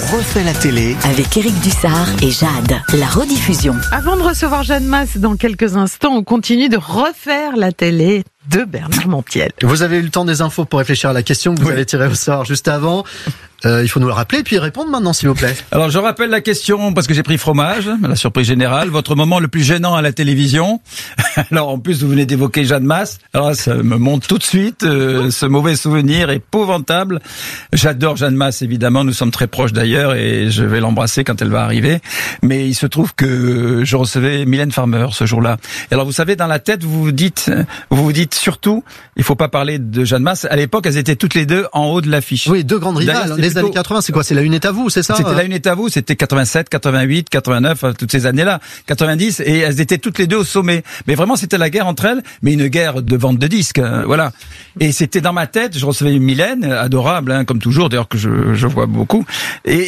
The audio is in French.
refait la télé avec Éric Dussard et Jade. La rediffusion. Avant de recevoir Jeanne Masse dans quelques instants, on continue de refaire la télé de Bernard Montiel. Vous avez eu le temps des infos pour réfléchir à la question que vous avez tirée au sort juste avant. Il faut nous le rappeler et puis répondre maintenant, s'il vous plaît. Alors, je rappelle la question parce que j'ai pris fromage, la surprise générale. Votre moment le plus gênant à la télévision. Alors, en plus, vous venez d'évoquer Jeanne Masse. Alors, ça me monte tout de suite ce mauvais souvenir épouvantable. J'adore Jeanne Masse, évidemment. Nous sommes très proches d'ailleurs et je vais l'embrasser quand elle va arriver. Mais il se trouve que je recevais Mylène Farmer ce jour-là. Et alors, vous savez, dans la tête, vous vous dites surtout, il faut pas parler de Jeanne Masse. À l'époque, elles étaient toutes les deux en haut de l'affiche. Oui, deux grandes rivales. Les années 80, c'est quoi? C'est La Une est à vous, c'est ça? C'était La Une est à vous, c'était 87, 88, 89, toutes ces années-là, 90, et elles étaient toutes les deux au sommet. Mais vraiment, c'était la guerre entre elles, mais une guerre de vente de disques, voilà. Et c'était dans ma tête, je recevais Mylène, adorable, comme toujours, d'ailleurs que je vois beaucoup, et